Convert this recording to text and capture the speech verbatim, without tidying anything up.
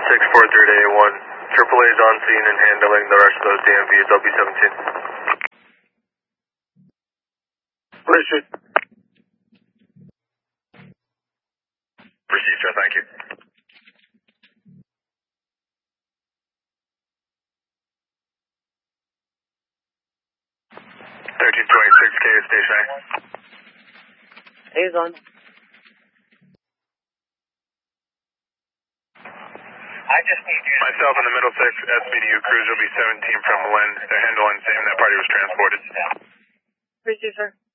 six four three to A one. Triple A's on scene and handling the rest of those D M Vs. W seventeen. Richard. Proceed, sir. Thank you. thirteen twenty-six K station A. A's on. I just need you. Myself in the middle six, S B D U cruiser will be seventeen from Lynn. They're handling same. That party was transported. Appreciate, sir.